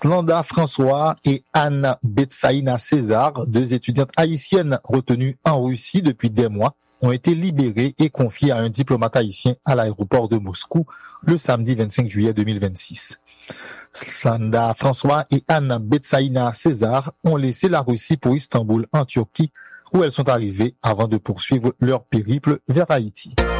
Slanda François et Anne Betsaïna César, deux étudiantes haïtiennes retenues en Russie depuis des mois, ont été libérées et confiées à un diplomate haïtien à l'aéroport de Moscou le samedi 25 juillet 2026. Slanda François et Anne Betsaïna César ont laissé la Russie pour Istanbul en Turquie, où elles sont arrivées avant de poursuivre leur périple vers Haïti.